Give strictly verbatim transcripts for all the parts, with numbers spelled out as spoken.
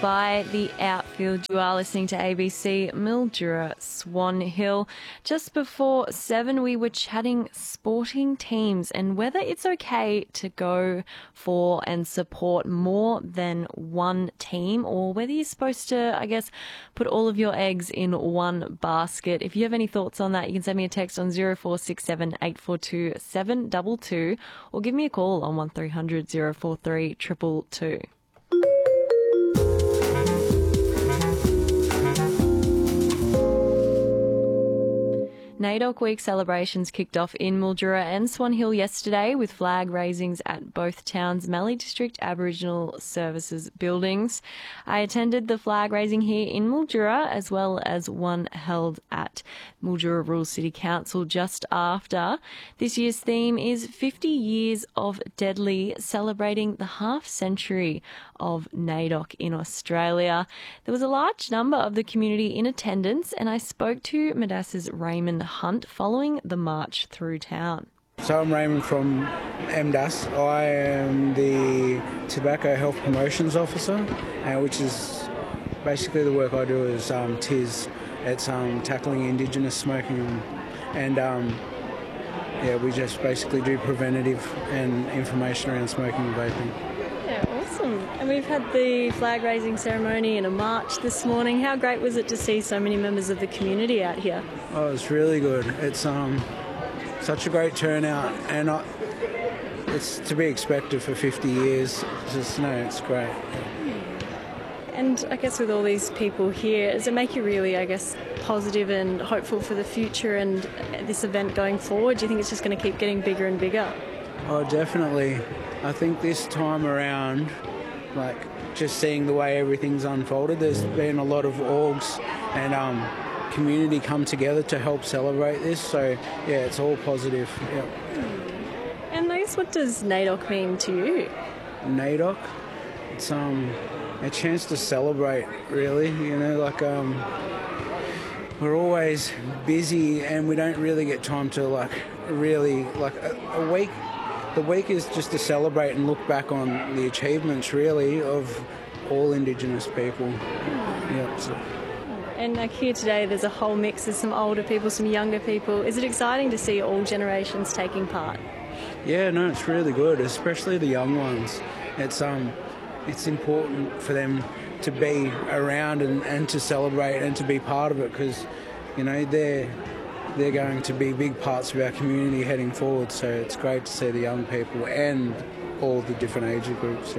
by the outfield. You are listening to A B C Mildura Swan Hill. Just before seven, we were chatting sporting teams and whether it's okay to go for and support more than one team, or whether you're supposed to, I guess, put all of your eggs in one basket. If you have any thoughts on that, you can send me a text on zero four six seven eight four two seven two two or give me a call on one three hundred zero four three two two two. NAIDOC Week celebrations kicked off in Mildura and Swan Hill yesterday with flag raisings at both towns' Mallee District Aboriginal Services buildings. I attended the flag raising here in Mildura as well as one held at Mildura Rural City Council just after. This year's theme is fifty years of Deadly, celebrating the half century of NAIDOC in Australia. There was a large number of the community in attendance, and I spoke to Madass's Raymond Hunt following the march through town. So I'm Raymond from M D A S. I am the Tobacco Health Promotions Officer, uh, which is basically the work I do is um, T I S. It's um, tackling Indigenous smoking, and um, yeah, we just basically do preventative and information around smoking and vaping. Yeah, awesome. And we've had the flag raising ceremony and a march this morning. How great was it to see so many members of the community out here? Oh, it's really good. It's um, such a great turnout, and I, it's to be expected for fifty years. It's just, no, it's great. And I guess with all these people here, does it make you really, I guess, positive and hopeful for the future and this event going forward? Do you think it's just going to keep getting bigger and bigger? Oh, definitely. I think this time around, like, just seeing the way everything's unfolded, there's been a lot of orgs and um, community come together to help celebrate this. So, yeah, it's all positive. Yeah. And I guess, what does NAIDOC mean to you? NAIDOC? It's um, a chance to celebrate, really. You know, like, um, we're always busy and we don't really get time to, like, really, like, a, a week... The week is just to celebrate and look back on the achievements, really, of all Indigenous people. Yeah, so. And like here today, there's a whole mix of some older people, some younger people. Is it exciting to see all generations taking part? Yeah, no, it's really good, especially the young ones. It's um, it's important for them to be around and, and to celebrate and to be part of it, because, you know, they're... they're going to be big parts of our community heading forward, so it's great to see the young people and all the different age groups. Yeah.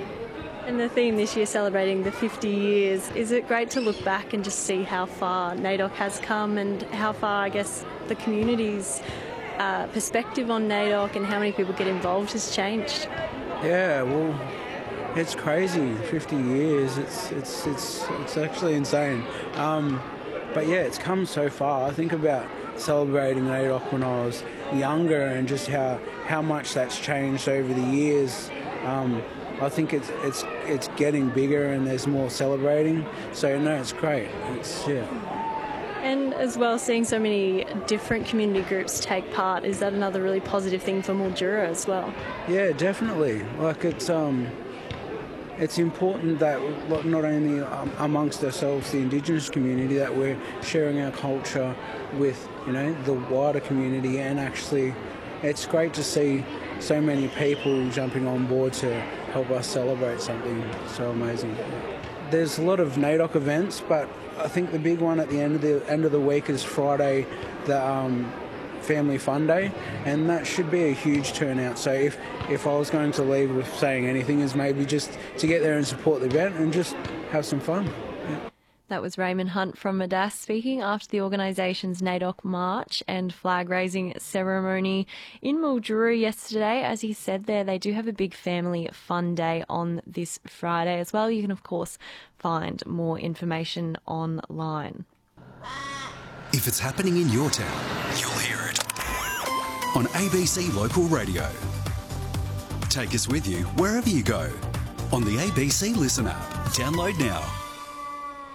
And the theme this year, celebrating the fifty years, is it great to look back and just see how far NAIDOC has come and how far, I guess, the community's uh, perspective on NAIDOC and how many people get involved has changed? Yeah, well, it's crazy. fifty years, it's it's it's it's actually insane. Um, But yeah, it's come so far. I think about celebrating NAIDOC when I was younger and just how, how much that's changed over the years. Um, I think it's it's it's getting bigger and there's more celebrating. So no, it's great. It's yeah. And as well, seeing so many different community groups take part, is that another really positive thing for Mildura as well? Yeah, definitely. Like it's um. It's important that not only amongst ourselves, the Indigenous community, that we're sharing our culture with, you know, the wider community, and actually it's great to see so many people jumping on board to help us celebrate something so amazing. There's a lot of NAIDOC events, but I think the big one at the end of the end of the week is Friday, the um, Family Fun Day, and that should be a huge turnout. So if, if I was going to leave with saying anything, is maybe just to get there and support the event and just have some fun. Yeah. That was Raymond Hunt from Madass speaking after the organisation's NAIDOC March and flag raising ceremony in Mildura yesterday. As he said there, they do have a big family fun day on this Friday as well. You can, of course, find more information online. If it's happening in your town, you'll hear it on A B C Local Radio. Take us with you wherever you go on the A B C Listen app. Download now.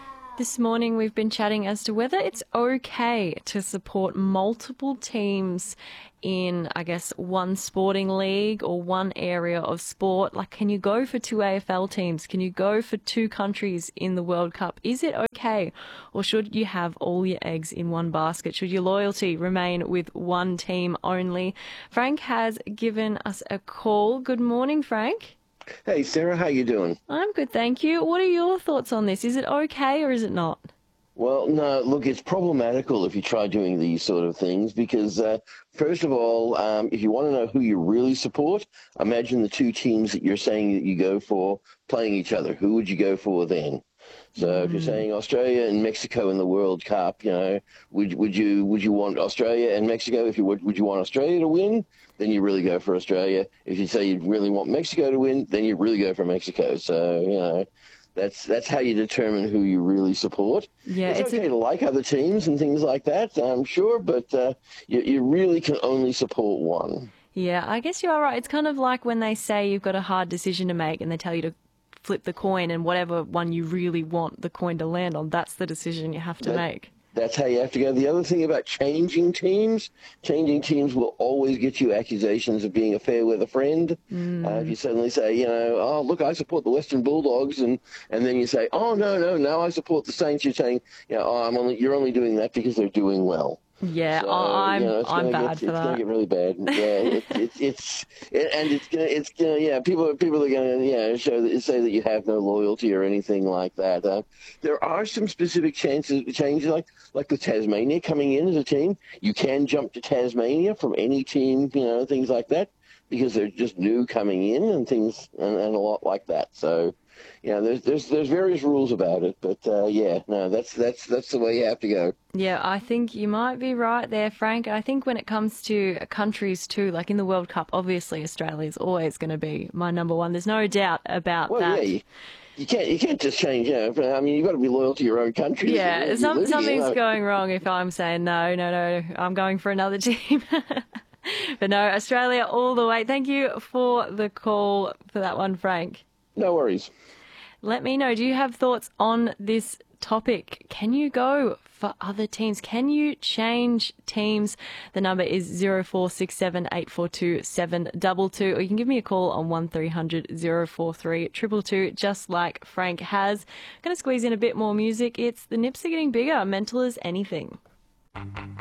This morning we've been chatting as to whether it's okay to support multiple teams in, I guess, one sporting league or one area of sport. Like, can you go for two A F L teams? Can you go for two countries in the World Cup? Is it okay? Or should you have all your eggs in one basket? Should your loyalty remain with one team only? Frank has given us a call. Good morning, Frank. Hey, Sarah, how you doing? I'm good, thank you. What are your thoughts on this? Is it okay or is it not? Well, no, look, it's problematical if you try doing these sort of things because, uh, first of all, um, if you want to know who you really support, imagine the two teams that you're saying that you go for playing each other. Who would you go for then? So mm. if you're saying Australia and Mexico in the World Cup, you know, would would you would you want Australia and Mexico? If you would, would you want Australia to win? Then you really go for Australia. If you say you really want Mexico to win, then you really go for Mexico. So you know. That's that's how you determine who you really support. Yeah, it's, it's okay a... to like other teams and things like that, I'm sure, but uh, you, you really can only support one. Yeah, I guess you are right. It's kind of like when they say you've got a hard decision to make and they tell you to flip the coin and whatever one you really want the coin to land on, that's the decision you have to that, make. That's how you have to go. The other thing about changing teams, changing teams will always get you accusations of being a fair weather friend. Mm. Uh, if you suddenly say, you know, oh, look, I support the Western Bulldogs, and, and then you say, oh, no, no, no, I support the Saints, you're saying, you know, oh, I'm only, you're only doing that because they're doing well. Yeah, so, I'm you know, I'm bad get, for it's that. It's gonna get really bad. Yeah, it, it, it's it, and it's gonna it's gonna yeah. People people are gonna yeah show that, say that you have no loyalty or anything like that. Uh, there are some specific chances changes like like with Tasmania coming in as a team. You can jump to Tasmania from any team, you know, things like that because they're just new coming in and things and, and a lot like that. So. Yeah, there's there's there's various rules about it, but uh, yeah, no, that's that's that's the way you have to go. Yeah, I think you might be right there, Frank. I think when it comes to countries too, like in the World Cup, obviously Australia is always going to be my number one. There's no doubt about well, that. Yeah, you, you can't you can't just change. You know, I mean, you've got to be loyal to your own country. Yeah, you some, something's in. going wrong if I'm saying no, no, no, I'm going for another team. But no, Australia all the way. Thank you for the call for that one, Frank. No worries. Let me know, do you have thoughts on this topic? Can you go for other teams? Can you change teams? The number is zero four six seven eight four two seven two two, or you can give me a call on one three hundred zero four three two two two, just like Frank has. I'm going to squeeze in a bit more music. It's The Nips Are Getting Bigger, Mental as Anything.